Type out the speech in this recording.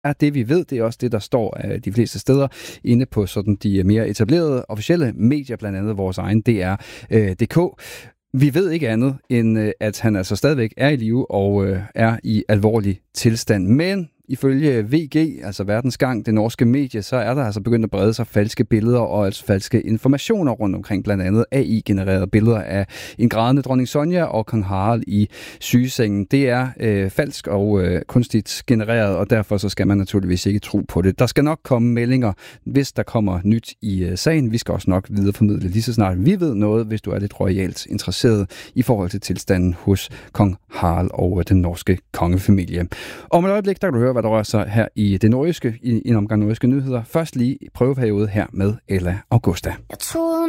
er det, vi ved. Det er også det, der står de fleste steder inde på sådan de mere etablerede officielle medier, blandt andet vores egen DR.dk. Vi ved ikke andet, end at han altså stadigvæk er i live og er i alvorlig tilstand. Men ifølge VG, altså Verdens Gang, det norske medie, så er der altså begyndt at brede sig falske billeder og altså falske informationer rundt omkring, blandt andet AI-genererede billeder af en grædende dronning Sonja og kong Harald i sygesengen. Det er falsk og kunstigt genereret, og derfor så skal man naturligvis ikke tro på det. Der skal nok komme meldinger, hvis der kommer nyt i sagen. Vi skal også nok videreformidle lige så snart vi ved noget, hvis du er lidt royalt interesseret i forhold til tilstanden hos kong Harald og den norske kongefamilie. Om et øjeblik, der kan du høre, hvad der rører sig her i det nordjyske, i en omgang nordjyske nyheder. Først lige prøveperiode her med Ella Augusta. Jeg troede